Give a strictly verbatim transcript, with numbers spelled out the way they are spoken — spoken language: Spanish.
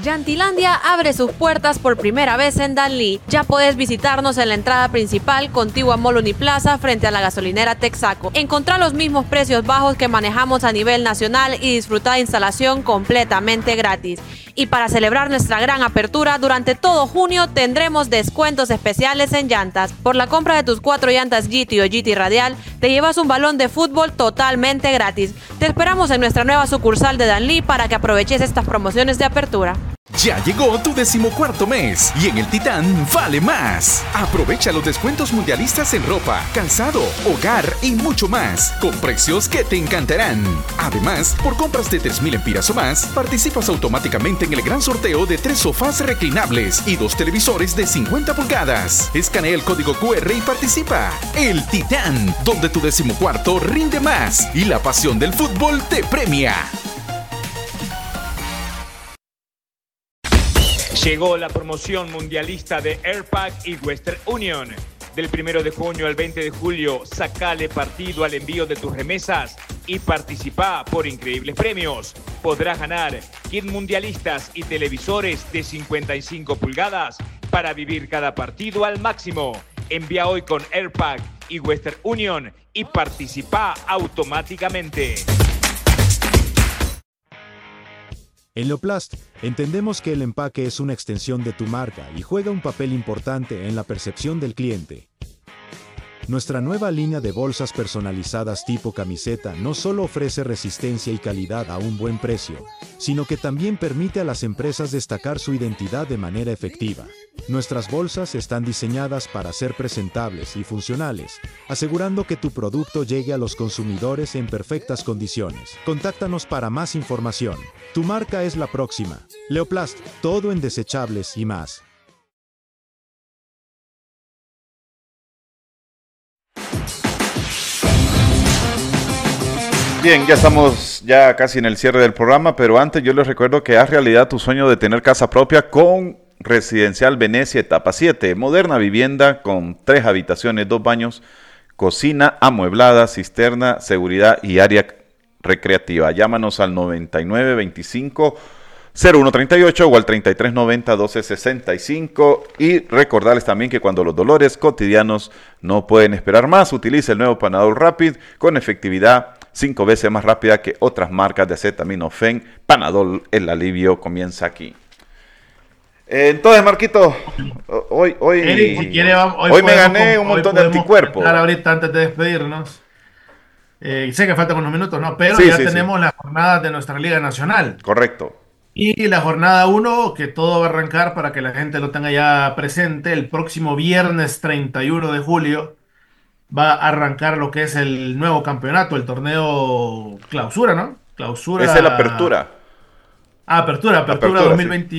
Llantilandia abre sus puertas por primera vez en Danlí. Ya puedes visitarnos en la entrada principal, contigua Mall Uniplaza, frente a la gasolinera Texaco. Encontrá los mismos precios bajos que manejamos a nivel nacional y disfruta de instalación completamente gratis. Y para celebrar nuestra gran apertura, durante todo junio tendremos descuentos especiales en llantas. Por la compra de tus cuatro llantas G T o G T Radial, te llevas un balón de fútbol totalmente gratis. Te esperamos en nuestra nueva sucursal de Danlí para que aproveches estas promociones de apertura. Ya llegó tu decimocuarto mes y en el Titán vale más. Aprovecha los descuentos mundialistas en ropa, calzado, hogar y mucho más, con precios que te encantarán. Además, por compras de tres mil empiras o más, participas automáticamente en el gran sorteo de tres sofás reclinables y dos televisores de cincuenta pulgadas. Escanea el código cu erre y participa. El Titán, donde tu decimocuarto rinde más y la pasión del fútbol te premia. Llegó la promoción mundialista de Airpack y Western Union. Del primero de junio al veinte de julio, sacale partido al envío de tus remesas y participa por increíbles premios. Podrás ganar kit mundialistas y televisores de cincuenta y cinco pulgadas para vivir cada partido al máximo. Envía hoy con Airpack y Western Union y participa automáticamente. En Leoplast, entendemos que el empaque es una extensión de tu marca y juega un papel importante en la percepción del cliente. Nuestra nueva línea de bolsas personalizadas tipo camiseta no solo ofrece resistencia y calidad a un buen precio, sino que también permite a las empresas destacar su identidad de manera efectiva. Nuestras bolsas están diseñadas para ser presentables y funcionales, asegurando que tu producto llegue a los consumidores en perfectas condiciones. Contáctanos para más información. Tu marca es la próxima. Leoplast, todo en desechables y más. Bien, ya estamos ya casi en el cierre del programa, pero antes yo les recuerdo que haz realidad tu sueño de tener casa propia con Residencial Venecia Etapa siete. Moderna vivienda con tres habitaciones, dos baños, cocina amueblada, cisterna, seguridad y área recreativa. Llámanos al noventa y nueve veinticinco cero uno treinta y ocho o al treinta y tres noventa doce sesenta y cinco, y recordarles también que cuando los dolores cotidianos no pueden esperar más, utilice el nuevo Panadol Rapid con efectividad cinco veces más rápida que otras marcas de acetaminofén. Panadol, el alivio comienza aquí. Eh, entonces, Marquito, hoy hoy, Eric, si quiere, vamos, hoy, hoy podemos, me gané un montón de anticuerpos. Ahorita antes de despedirnos. Eh, sé que faltan unos minutos, ¿no? Pero sí, ya sí, tenemos sí. las jornadas de nuestra Liga Nacional. Correcto. Y la jornada uno, que todo va a arrancar para que la gente lo tenga ya presente, el próximo viernes treinta y uno de julio va a arrancar lo que es el nuevo campeonato, el torneo clausura, ¿no? Clausura. Esa es la apertura. Ah, apertura, apertura, apertura dos mil veinte. Sí.